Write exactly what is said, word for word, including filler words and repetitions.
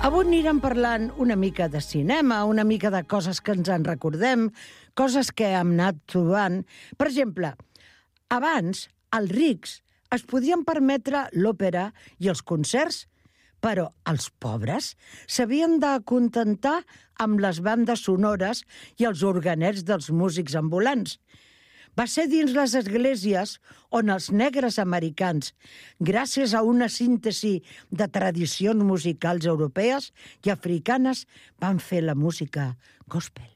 Avui anirem parlant una mica de cinema, una mica de coses que ens en recordem, coses que hem anat trobant. Per exemple, abans els rics es podien permetre l'òpera i els concerts, però els pobres s'havien de contentar amb les bandes sonores i els organets dels músics ambulants. Va ser dins les esglésies on els negres americans, gràcies a una síntesi de tradicions musicals europees i africanes, van fer la música gospel.